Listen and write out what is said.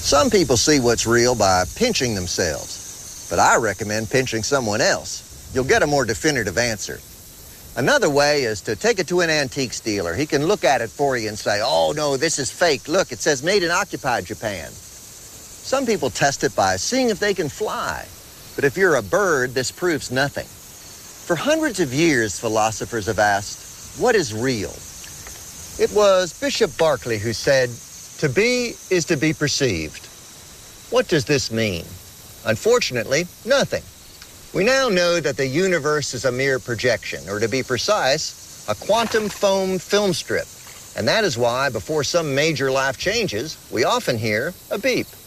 Some people see what's real by pinching themselves, but I recommend pinching someone else. You'll get a more definitive answer. Another way is to take it to an antiques dealer. He can look at it for you and say, oh no, this is fake. Look, it says made in occupied Japan. Some people test it by seeing if they can fly. But if you're a bird, this proves nothing. For hundreds of years, philosophers have asked, what is real? It was Bishop Berkeley who said, to be is to be perceived. What does this mean? Unfortunately, nothing. We now know that the universe is a mere projection, or to be precise, a quantum foam film strip. And that is why, before some major life changes, we often hear a beep.